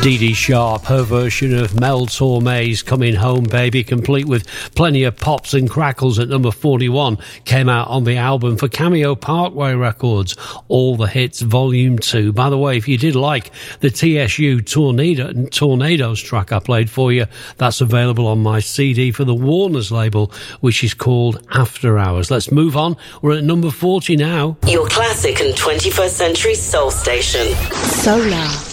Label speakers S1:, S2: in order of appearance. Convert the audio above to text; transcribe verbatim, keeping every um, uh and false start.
S1: Dee Dee Sharp, her version of Mel Torme's Coming Home Baby, complete with plenty of pops and crackles at number forty-one, came out on the album for Cameo Parkway Records, All the Hits Volume two. By the way, if you did like the T S U Tornado, Tornadoes track I played for you, that's available on my C D for the Warner's label, which is called After Hours. Let's move on. We're at number forty now.
S2: Your classic and twenty-first century soul station.
S3: Solar.